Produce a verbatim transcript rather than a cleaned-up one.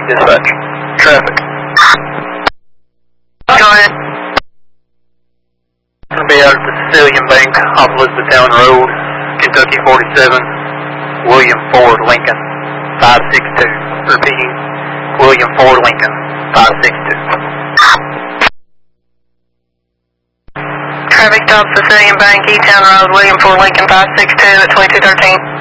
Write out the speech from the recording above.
Dispatch. Traffic. Go ahead. Going to be out at the Sicilian Bank off Elizabethtown Road, Kentucky forty-seven, William Ford Lincoln, five six two. Repeating, William Ford Lincoln, five six two. Traffic stop Sicilian Bank, E-Town Road, William Ford Lincoln, five six two at twenty-two thirteen.